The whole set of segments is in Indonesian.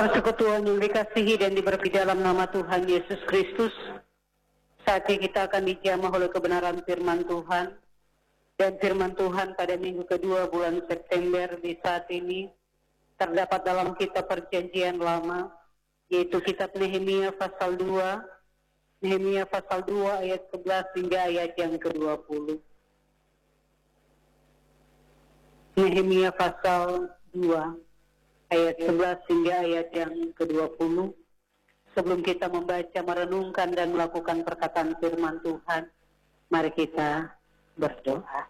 Persekutuan yang dikasihi dan diberkati dalam nama Tuhan Yesus Kristus, saatnya kita akan dijamah oleh kebenaran firman Tuhan. Dan firman Tuhan pada minggu kedua bulan September di saat ini terdapat dalam kitab Perjanjian Lama, yaitu kitab Nehemia pasal 2, Nehemia pasal 2 ayat 11 hingga ayat yang ke-20. Nehemia pasal 2 ayat 11 hingga ayat yang ke-20. Sebelum kita membaca, merenungkan dan melakukan perkataan firman Tuhan, mari kita berdoa.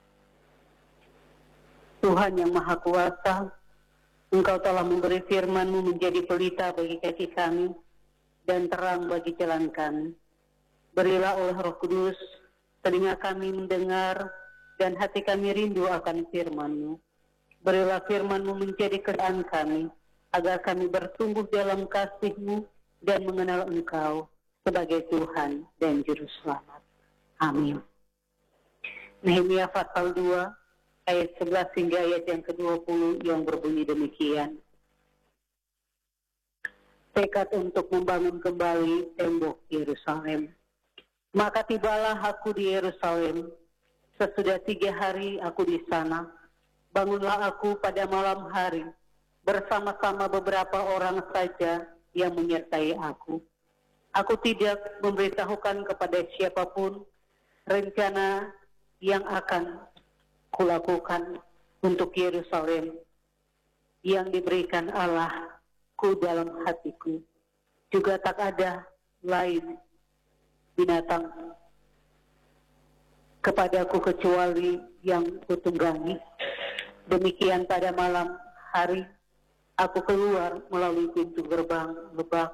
Tuhan yang Maha Kuasa, Engkau telah memberi firman-Mu menjadi pelita bagi kaki kami dan terang bagi jalan kami. Berilah oleh Roh Kudus telinga kami mendengar dan hati kami rindu akan firman-Mu. Berilah firman-Mu menjadi keadaan kami, agar kami bertumbuh dalam kasih-Mu dan mengenal Engkau sebagai Tuhan dan Juru Selamat. Amin. Nehemia pasal 2, ayat 11 hingga ayat yang ke-20 yang berbunyi demikian. Tekad untuk membangun kembali tembok Yerusalem. Maka tibalah aku di Yerusalem. Sesudah 3 hari aku di sana. Bangunlah aku pada malam hari bersama-sama beberapa orang saja yang menyertai aku. Aku tidak memberitahukan kepada siapapun rencana yang akan kulakukan untuk Yerusalem yang diberikan Allahku dalam hatiku. Juga tak ada lain binatang kepadaku kecuali yang kutunggangi. Demikian pada malam hari aku keluar melalui pintu gerbang lebak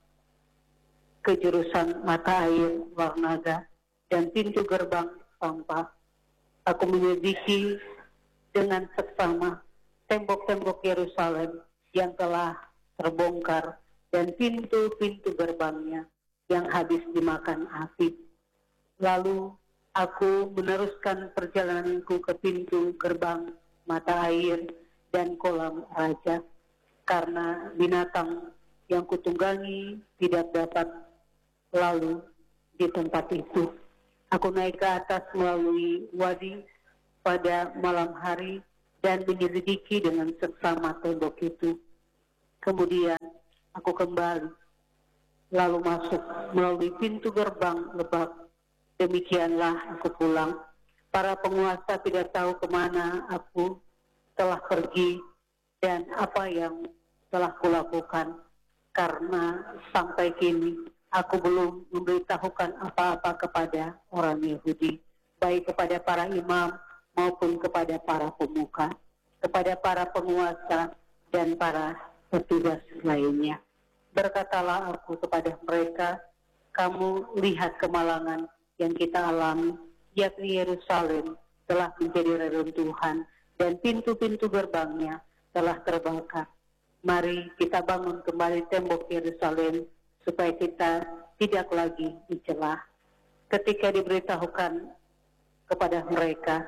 ke jurusan mata air Larnaga dan pintu gerbang sampah. Aku menyelidiki dengan seksama tembok-tembok Yerusalem yang telah terbongkar dan pintu-pintu gerbangnya yang habis dimakan api. Lalu aku meneruskan perjalananku ke pintu gerbang mata air dan kolam raja, karena binatang yang kutunggangi tidak dapat lalu di tempat itu. Aku naik ke atas melalui wadi pada malam hari dan menyelidiki dengan seksama tembok itu. Kemudian aku kembali, lalu masuk melalui pintu gerbang lebak. Demikianlah aku pulang. Para penguasa tidak tahu kemana aku telah pergi dan apa yang telah kulakukan, karena sampai kini aku belum memberitahukan apa-apa kepada orang Yahudi, baik kepada para imam maupun kepada para pemuka, kepada para penguasa dan para petugas lainnya. Berkatalah aku kepada mereka, kamu lihat kemalangan yang kita alami, yakni Yerusalem telah menjadi reruntuhan dan pintu-pintu gerbangnya telah terbakar. Mari kita bangun kembali tembok Yerusalem supaya kita tidak lagi dicela. Ketika diberitahukan kepada mereka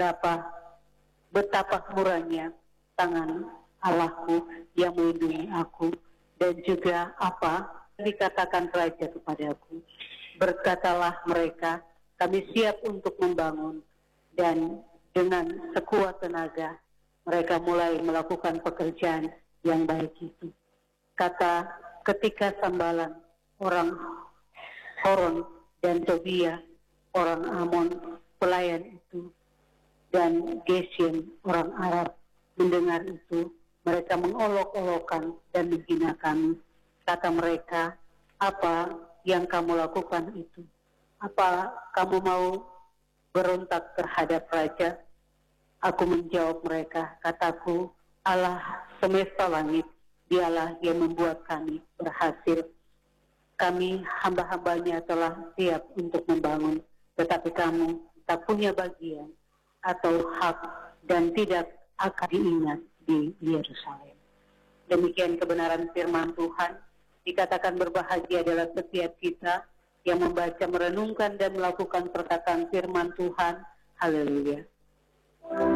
betapa murahnya tangan Allahku yang melindungi aku, dan juga apa dikatakan raja kepadaku. Berkatalah mereka, kami siap untuk membangun, dan dengan sekuat tenaga mereka mulai melakukan pekerjaan yang baik itu. Ketika Sambalan orang Horon dan Tobia orang Amon pelayan itu dan Geshem orang Arab mendengar itu, mereka mengolok-olokkan dan menghina kami. Kata mereka, apa yang kamu lakukan itu? Apa kamu mau berontak terhadap raja? Aku menjawab mereka, kataku, Allah semesta langit, dialah yang membuat kami berhasil. Kami hamba-hambanya telah siap untuk membangun, tetapi kamu tak punya bagian atau hak dan tidak akan diingat di Yerusalem. Demikian kebenaran firman Tuhan. Dikatakan berbahagia adalah setiap kita yang membaca, merenungkan dan melakukan perkataan firman Tuhan. Haleluya.